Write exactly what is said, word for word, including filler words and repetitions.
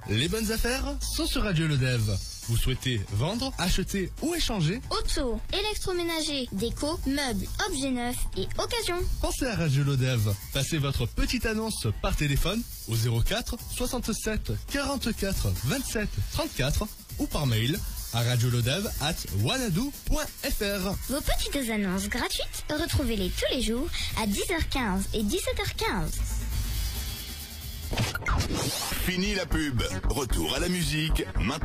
Les bonnes affaires sont sur Radio Lodev. Vous souhaitez vendre, acheter ou échanger? Auto, électroménager, déco, meubles, objets neufs et occasion. Pensez à Radio Lodev. Passez votre petite annonce par téléphone au zéro quatre soixante-sept quarante-quatre vingt-sept trente-quatre ou par mail à radiolodev arobase wanadoo point f r. Vos petites annonces gratuites, retrouvez-les tous les jours à dix heures quinze et dix-sept heures quinze. Fini la pub. Retour à la musique maintenant.